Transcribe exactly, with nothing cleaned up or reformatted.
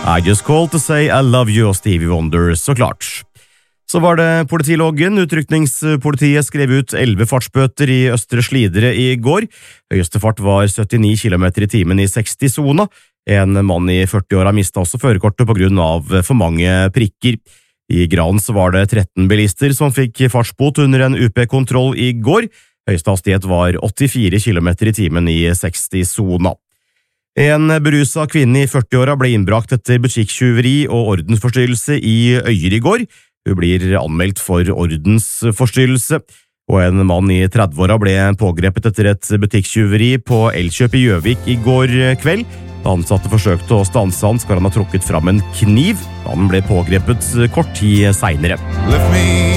I just called to say I love you, og Stevie Wonder, så klart. Så var det politiloggen. Utrykningspolitiet skrev ut elleve fartsbøter i Østre Slidre i går. Høyeste fart var syttini kilometer i timen i seksti-sona. En mann i førti-åra mistet også førerkortet på grunn av for mange prikker. I Gran så var det tretten bilister som fikk fartsbot under en U P-kontroll i går. Høyeste hastighet var åttifire kilometer i timen i seksti-sona. En berusa kvinne i førti-åra ble innbrakt etter butikktyveri og ordensforstyrrelse i Øyer i går. Hun blir anmeldt for ordensforstyrrelse, og en mann i tredve-åra ble pågrepet etter et butikktyveri på Elkjøp i Gjøvik i går kveld. Da ansatte forsøkte å stanse han, skal han ha trukket fram en kniv. Han ble pågrepet kort tid senere.